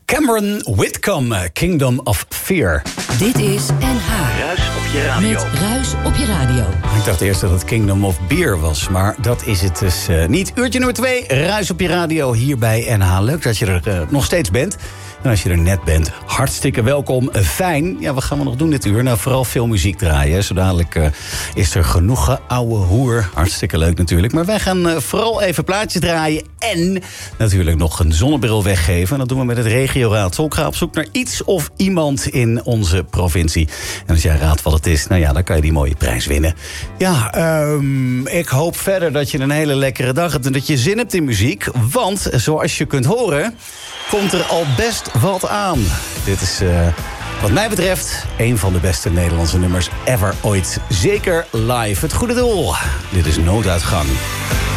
Cameron Whitcomb, Kingdom of Fear. Dit is NH. Ruis op je radio. Met Ruis op je radio. Ik dacht eerst dat het Kingdom of Beer was, maar dat is het dus niet. Uurtje nummer 2, Ruis op je radio hier bij NH. Leuk dat je er nog steeds bent. En als je er net bent, hartstikke welkom. Fijn. Ja, wat gaan we nog doen dit uur? Nou, vooral veel muziek draaien. Zo dadelijk is er genoeg ouwe hoer. Hartstikke leuk natuurlijk. Maar wij gaan vooral even plaatjes draaien. En natuurlijk nog een zonnebril weggeven. En dat doen we met het regioraadsel. Ik ga op zoek naar iets of iemand in onze provincie. En als jij raadt wat het is, nou ja, dan kan je die mooie prijs winnen. Ja, ik hoop verder dat je een hele lekkere dag hebt en dat je zin hebt in muziek. Want, zoals je kunt horen, komt er al best wat aan. Dit is, wat mij betreft, een van de beste Nederlandse nummers ever ooit. Zeker live. Het goede doel. Dit is Nooduitgang.